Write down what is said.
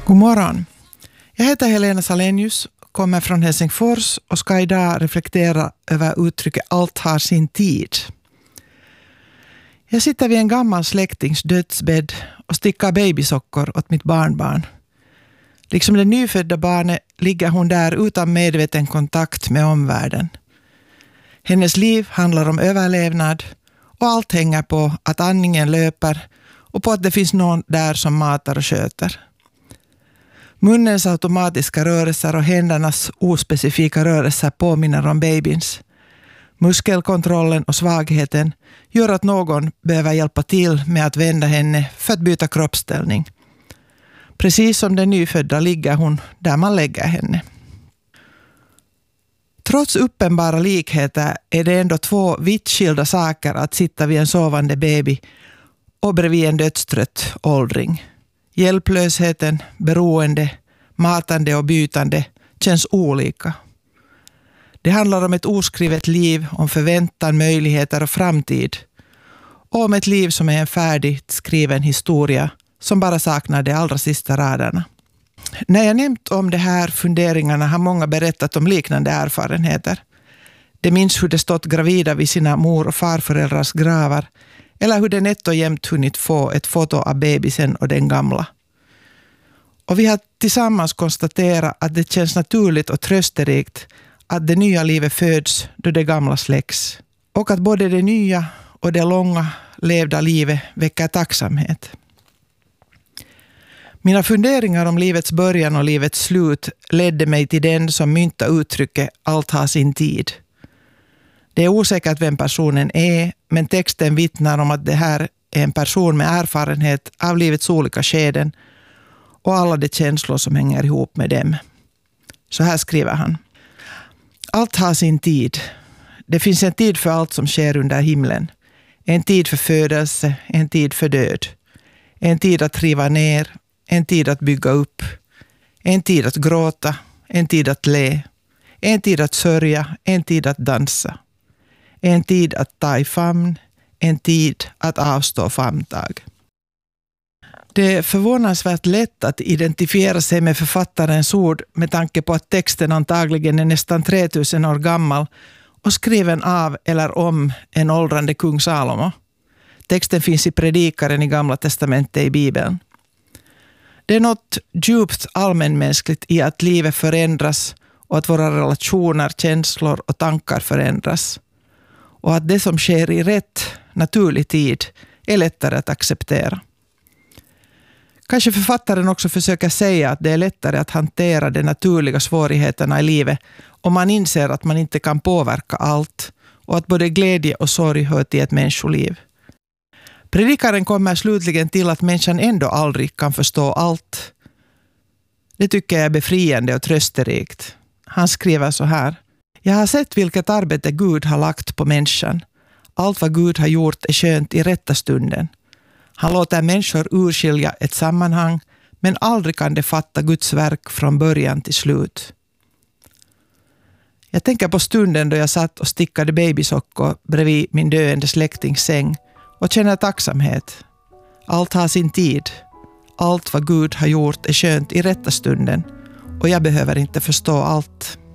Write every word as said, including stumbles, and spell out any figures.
God morgon. Jag heter Helena Salenius, kommer från Helsingfors och ska idag reflektera över uttrycket allt har sin tid. Jag sitter vid en gammal släktings dödsbädd och stickar babysockor åt mitt barnbarn. Liksom det nyfödda barnet ligger hon där utan medveten kontakt med omvärlden. Hennes liv handlar om överlevnad och allt hänger på att andningen löper och på att det finns någon där som matar och sköter. Munnens automatiska rörelser och händernas ospecifika rörelser påminner om babyns. Muskelkontrollen och svagheten gör att någon behöver hjälpa till med att vända henne för att byta kroppsställning. Precis som den nyfödda ligger hon där man lägger henne. Trots uppenbara likheter är det ändå två vitt skilda saker att sitta vid en sovande baby och bredvid en dödstrött åldring. Hjälplösheten, beroende, matande och bytande känns olika. Det handlar om ett oskrivet liv, om förväntan, möjligheter och framtid. Och om ett liv som är en färdigt skriven historia som bara saknar de allra sista raderna. När jag nämnt om de här funderingarna har många berättat om liknande erfarenheter. De minns hur de stått gravida vid sina mor- och farföräldrars gravar eller hur de nätt och jämt hunnit få ett foto av bebisen och den gamla. Och vi har tillsammans konstaterat att det känns naturligt och trösterikt att det nya livet föds då det gamla släcks. Och att både det nya och det långa levda livet väcker tacksamhet. Mina funderingar om livets början och livets slut ledde mig till den som myntar uttrycket allt har sin tid. Det är osäkert vem personen är, men texten vittnar om att det här är en person med erfarenhet av livets olika skeden och alla de känslor som hänger ihop med dem. Så här skriver han. Allt har sin tid. Det finns en tid för allt som sker under himlen. En tid för födelse, en tid för död. En tid att riva ner, en tid att bygga upp. En tid att gråta, en tid att le. En tid att sörja, en tid att dansa. En tid att ta i famn, en tid att avstå famntag. Det är förvånansvärt lätt att identifiera sig med författarens ord med tanke på att texten antagligen är nästan tre tusen år gammal och skriven av eller om en åldrande kung Salomo. Texten finns i predikaren i Gamla testamentet i Bibeln. Det är något djupt allmänmänskligt i att livet förändras och att våra relationer, känslor och tankar förändras. Och att det som sker i rätt, naturlig tid är lättare att acceptera. Kanske författaren också försöker säga att det är lättare att hantera de naturliga svårigheterna i livet om man inser att man inte kan påverka allt och att både glädje och sorg hör till ett människoliv. Predikaren kommer slutligen till att människan ändå aldrig kan förstå allt. Det tycker jag är befriande och trösterikt. Han skriver så här. Jag har sett vilket arbete Gud har lagt på människan. Allt vad Gud har gjort är skönt i rätta stunden. Han låter människor urskilja ett sammanhang, men aldrig kan de fatta Guds verk från början till slut. Jag tänker på stunden då jag satt och stickade babysockor bredvid min döende släktings säng och känner tacksamhet. Allt har sin tid. Allt vad Gud har gjort är skönt i rätta stunden och jag behöver inte förstå allt.